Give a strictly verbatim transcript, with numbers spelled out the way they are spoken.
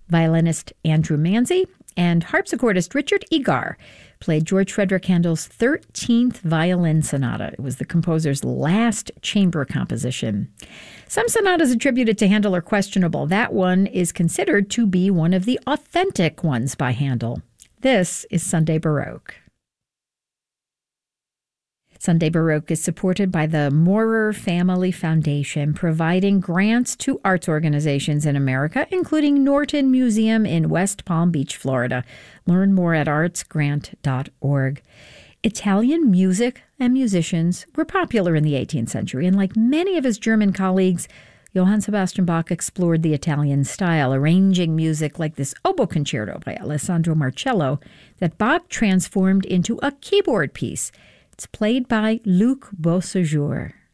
Violinist Andrew Manzi and harpsichordist Richard Egar played George Frederick Handel's thirteenth Violin Sonata. It was the composer's last chamber composition. Some sonatas attributed to Handel are questionable. That one is considered to be one of the authentic ones by Handel. This is Sunday Baroque. Sunday Baroque is supported by the Maurer Family Foundation, providing grants to arts organizations in America, including Norton Museum in West Palm Beach, Florida. Learn more at arts grant dot org. Italian music and musicians were popular in the eighteenth century, and like many of his German colleagues, Johann Sebastian Bach explored the Italian style, arranging music like this oboe concerto by Alessandro Marcello that Bach transformed into a keyboard piece. It's played by Luc Beauséjour.